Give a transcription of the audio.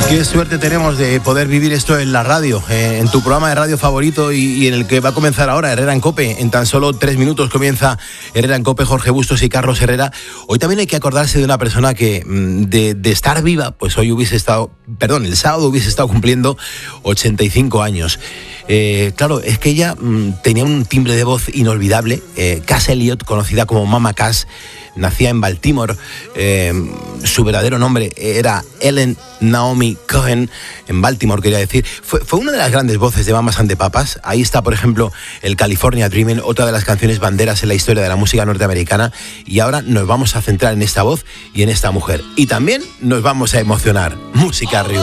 Qué suerte tenemos de poder vivir esto en la radio, en tu programa de radio favorito y en el que va a comenzar ahora Herrera en COPE. En tan solo 3 minutos comienza Herrera en COPE, Jorge Bustos y Carlos Herrera. Hoy también hay que acordarse de una persona que de estar viva, pues hoy el sábado hubiese estado cumpliendo 85 años. Claro, es que ella tenía un timbre de voz inolvidable. Cass Elliot, conocida como Mama Cass, nacía en Baltimore. Su verdadero nombre era Ellen Naomi Cohen, en Baltimore, quería decir. Fue una de las grandes voces de Mamas and the Papas. Ahí está, por ejemplo, el California Dreaming, otra de las canciones banderas en la historia de la música norteamericana. Y ahora nos vamos a centrar en esta voz y en esta mujer. Y también nos vamos a emocionar. Música arriba.